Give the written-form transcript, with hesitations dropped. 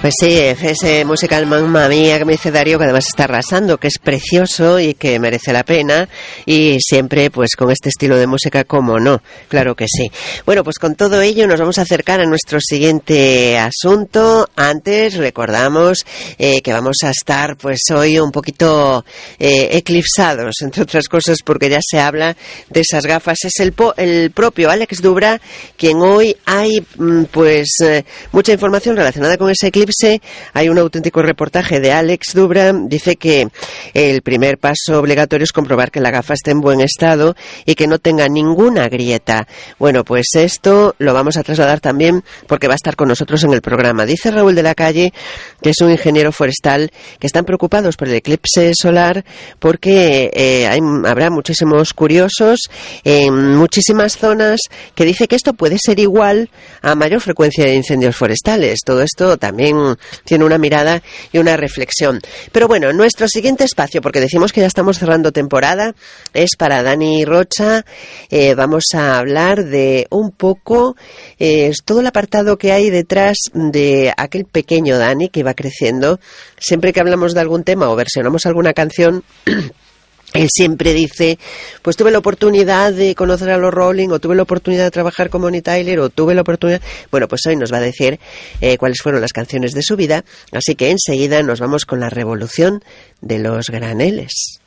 Pues sí, ese musical Mamma Mía que me dice Darío, que además está arrasando, que es precioso y que merece la pena, y siempre pues con este estilo de música, como no, claro que sí. Bueno, pues con todo ello nos vamos a acercar a nuestro siguiente asunto. Antes recordamos que vamos a estar pues hoy un poquito eclipsados, entre otras cosas porque ya se habla de esas gafas. Es el propio Alex Dubra quien hoy hay mucha información relacionada con ese eclipse. Hay un auténtico reportaje de Alex Dubra. Dice que el primer paso obligatorio es comprobar que la gafa esté en buen estado y que no tenga ninguna grieta. Bueno, pues esto lo vamos a trasladar también porque va a estar con nosotros en el programa. Dice Raúl de la Calle, que es un ingeniero forestal, que están preocupados por el eclipse solar porque habrá muchísimos curiosos en muchísimas zonas, que dice que esto puede ser igual a mayor frecuencia de incendios forestales. Todo esto también tiene una mirada y una reflexión. Pero bueno, nuestro siguiente espacio, porque decimos que ya estamos cerrando temporada, es para Dani Rocha. Vamos a hablar de un poco todo el apartado que hay detrás de aquel pequeño Dani que va creciendo. Siempre que hablamos de algún tema o versionamos alguna canción, él siempre dice, pues tuve la oportunidad de conocer a los Rolling, o tuve la oportunidad de trabajar con Bonnie Tyler, o tuve la oportunidad... Bueno, pues hoy nos va a decir cuáles fueron las canciones de su vida, así que enseguida nos vamos con la revolución de los graneles.